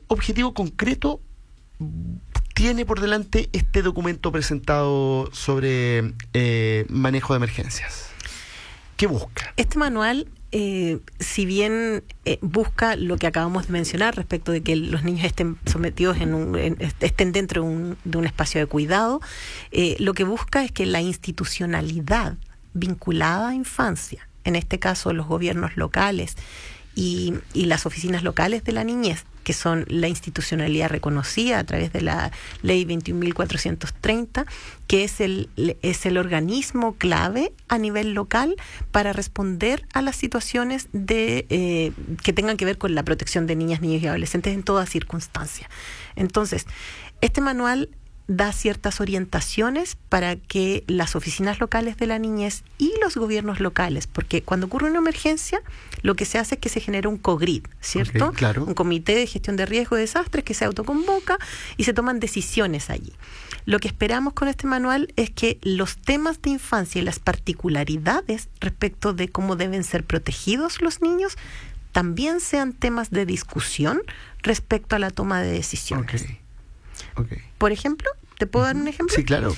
objetivo concreto tiene por delante este documento presentado sobre manejo de emergencias? ¿Qué busca? Este manual, si bien busca lo que acabamos de mencionar respecto de que los niños estén sometidos estén dentro de un espacio de cuidado, lo que busca es que la institucionalidad vinculada a infancia, en este caso los gobiernos locales y las oficinas locales de la niñez, que son la institucionalidad reconocida a través de la Ley 21.430, que es el organismo clave a nivel local para responder a las situaciones que tengan que ver con la protección de niñas, niños y adolescentes en toda circunstancia. Entonces, este manual da ciertas orientaciones para que las oficinas locales de la niñez y los gobiernos locales, porque cuando ocurre una emergencia, lo que se hace es que se genera un COGRID, ¿cierto? Okay, claro. Un comité de gestión de riesgo de desastres que se autoconvoca y se toman decisiones allí. Lo que esperamos con este manual es que los temas de infancia y las particularidades respecto de cómo deben ser protegidos los niños también sean temas de discusión respecto a la toma de decisiones. Okay. Por ejemplo, ¿te puedo dar un ejemplo? Sí, claro.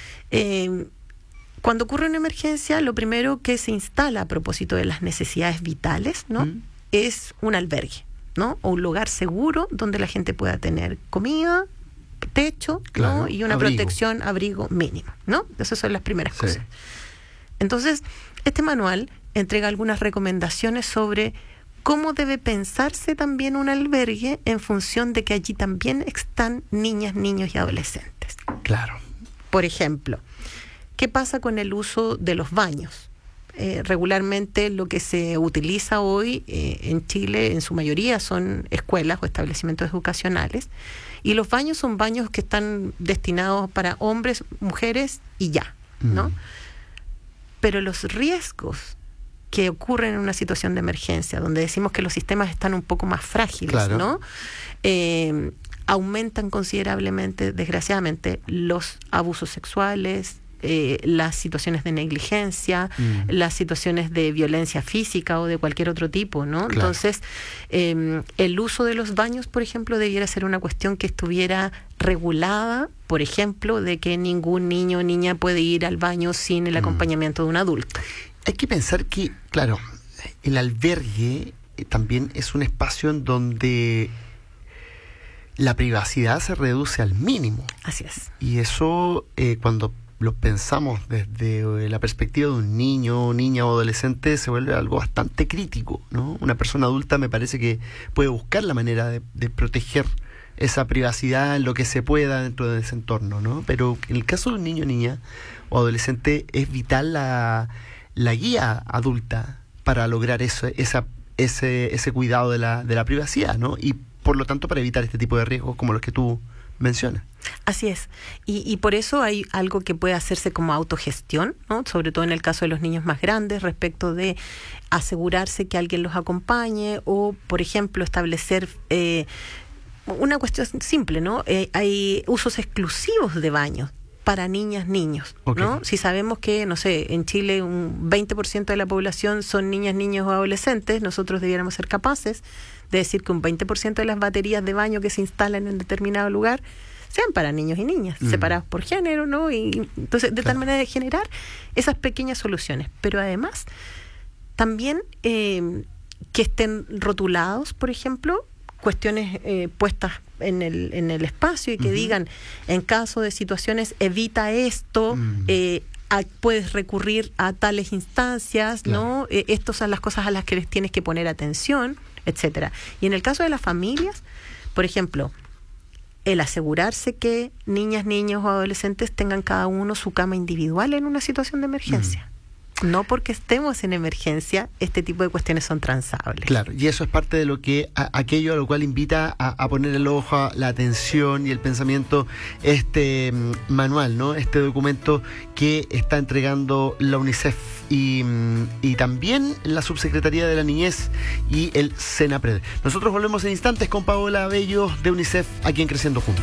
Cuando ocurre una emergencia, lo primero que se instala a propósito de las necesidades vitales, ¿no? Es un albergue, ¿no? O un lugar seguro donde la gente pueda tener comida, techo, claro, ¿no? Y una protección, abrigo mínimo, ¿no? Esas son las primeras cosas. Entonces, este manual entrega algunas recomendaciones sobre cómo debe pensarse también un albergue en función de que allí también están niñas, niños y adolescentes. Claro. Por ejemplo, ¿qué pasa con el uso de los baños? Regularmente lo que se utiliza hoy en Chile, en su mayoría, son escuelas o establecimientos educacionales. Y los baños son baños que están destinados para hombres, mujeres y ya, ¿no? Pero los riesgos que ocurren en una situación de emergencia, donde decimos que los sistemas están un poco más frágiles, claro, ¿no? Aumentan considerablemente, desgraciadamente, los abusos sexuales, las situaciones de negligencia, las situaciones de violencia física o de cualquier otro tipo, ¿no? Claro. Entonces, el uso de los baños, por ejemplo, debiera ser una cuestión que estuviera regulada, por ejemplo, de que ningún niño o niña puede ir al baño sin el acompañamiento de un adulto. Hay que pensar que, claro, el albergue también es un espacio en donde la privacidad se reduce al mínimo. Así es. Y eso, cuando lo pensamos desde la perspectiva de un niño, niña o adolescente, se vuelve algo bastante crítico, ¿no? Una persona adulta me parece que puede buscar la manera de proteger esa privacidad en lo que se pueda dentro de ese entorno, ¿no? Pero en el caso de un niño, niña o adolescente, es vital la guía adulta para lograr ese cuidado de la privacidad, ¿no? Y por lo tanto para evitar este tipo de riesgos como los que tú mencionas. Así es. Y por eso hay algo que puede hacerse como autogestión, ¿no? Sobre todo en el caso de los niños más grandes, respecto de asegurarse que alguien los acompañe o, por ejemplo, establecer una cuestión simple, ¿no? Hay usos exclusivos de baños para niñas, niños, okay, ¿no? Si sabemos que, no sé, en Chile un 20% de la población son niñas, niños o adolescentes, nosotros debiéramos ser capaces de decir que un 20% de las baterías de baño que se instalan en determinado lugar sean para niños y niñas, separados por género, ¿no? Y entonces, de tal manera de generar esas pequeñas soluciones. Pero además, también que estén rotulados, por ejemplo, cuestiones puestas en el espacio y que digan, en caso de situaciones, evita esto, puedes recurrir a tales instancias, claro, ¿no? Estas son las cosas a las que les tienes que poner atención, etcétera. Y en el caso de las familias, por ejemplo, el asegurarse que niñas, niños o adolescentes tengan cada uno su cama individual en una situación de emergencia. No porque estemos en emergencia, este tipo de cuestiones son transables. Claro, y eso es parte de lo que aquello a lo cual invita a poner el ojo, la atención y el pensamiento este manual, ¿no? Este documento que está entregando la UNICEF y también la Subsecretaría de la Niñez y el SENAPRED. Nosotros volvemos en instantes con Paola Bello de UNICEF aquí en Creciendo Juntos.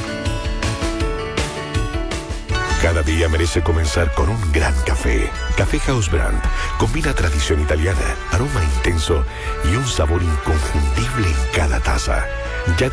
Cada día merece comenzar con un gran café. Café House Brand combina tradición italiana, aroma intenso y un sabor inconfundible en cada taza. Ya